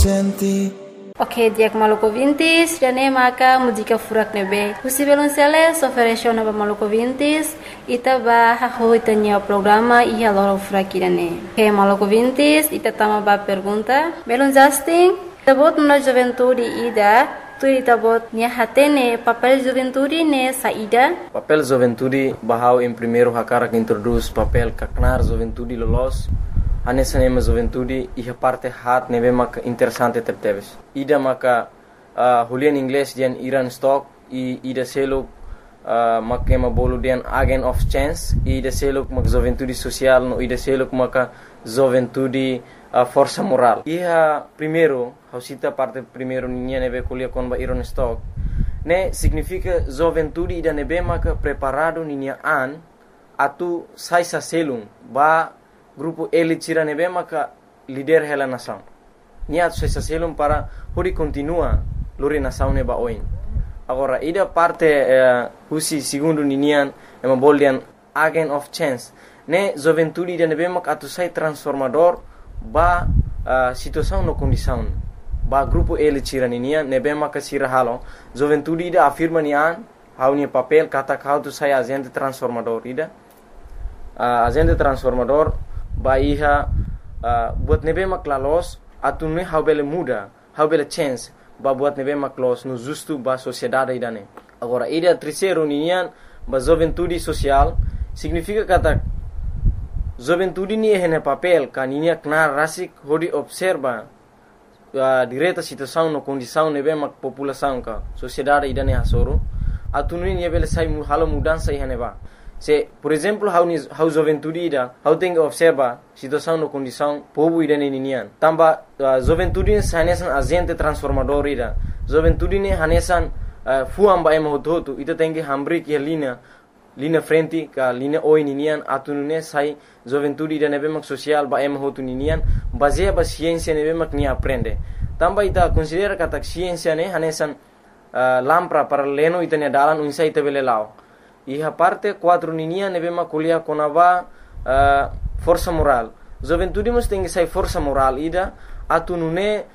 Ok, dia maluco vintis, jane maka música furak nebe. Husi belonceles ofereceu na maluco vintis, ita ba haho itanya programa ia loro furak irane. Ok, maluco vintis, ita tama ba pergunta. Belon Justin, tabot na juventude ida, tu tabot nia hatene papel juventude ne saída. Papel juventude bahau em primeiro hakara que introduz papel kaknar juventude lolos. Anessa nema juventude e parte hat neve maka interessante terteves. Ida maka hulian inglês dian Iran stock e ida selo maka ema bolu dian agent of chance e ida selo maka juventude social no ida selo maka juventude força moral. Iha primeiro, hausita parte primeiro ninha neve kulia kon ba Iran stock. Ne significa juventude ida neve maka preparado ninha an atu sai sa selung ba grupo elite tira nebe maka líder hela nação. Nia tu se selum para hori continua lori nação neba oin. Agora ida parte husi segundo ninian ema boldian agent of chance. Ne juventude ida nebe maka atu sai transformador ba situação no condição. Ba grupo elite tira ninian nebe maka sira halo. Juventude ida afirma nian hau ni papel kata kau tu sai agente transformador ida. Agente transformador Bahia buat nebe maklalos atune how bele muda how bele chance ba buat nebe maklos no justo ba sociedade idane. Agora ida terceiro ninian ba juventude social significa kata juventude ni hene papel kaninia knar rasik hodi observa direta situação no condição nebe mak população ka sociedade idane hasoro atune ni bele sai halo mudança hene ba. Se, por exemplo, how juventude ida, how tem que observa situação no condição povo ida ninian. Tamba juventude hanesan agente transformador ida. Juventude ne hanesan fuamba ema hototo ita tem que hambri que linha frente ka linha oi ninian atunune sai juventude ida nebe mak social ba ema hotu ninian baseia ba ciência nebe mak ni aprende. Tamba ita considera kata ciência ne hanesan lampra para leno ita ne dalan unsa ita bele lao. Iha parte 4 ninia nebe makulia konava força moral. Juventude mus tem que sai força moral ida atunune